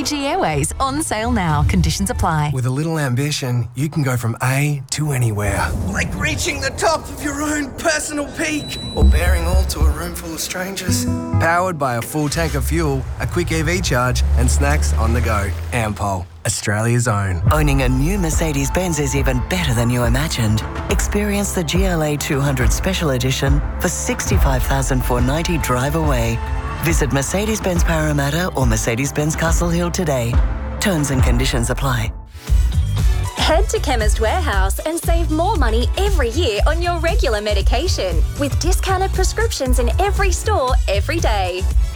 Fiji Airways on sale now. Conditions apply. With a little ambition, you can go from A to anywhere. Like reaching the top of your own personal peak. Or bearing all to a room full of strangers. Powered by a full tank of fuel, a quick EV charge, and snacks on the go. Ampol, Australia's own. Owning a new Mercedes-Benz is even better than you imagined. Experience the GLA 200 Special Edition for $65,490 drive away. Visit Mercedes-Benz Parramatta or Mercedes-Benz Castle Hill today. Terms and conditions apply. Head to Chemist Warehouse and save more money every year on your regular medication with discounted prescriptions in every store every day.